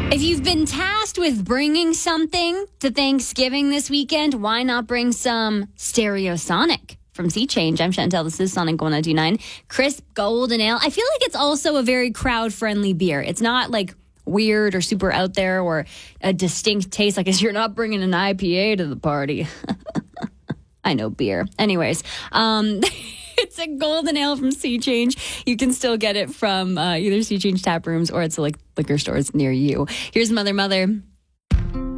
If you've been tasked with bringing something to Thanksgiving this weekend, why not bring some Stereosonic from Sea Change? I'm Chantel. This is Sonic 1029. Crisp golden ale. I feel like it's also a very crowd-friendly beer. It's not like weird or super out there or a distinct taste. Like, you're not bringing an IPA to the party. I know beer. Anyways, it's a golden ale from Sea Change. You can still get it from either Sea Change tap rooms or it's like liquor stores near you. Here's Mother Mother.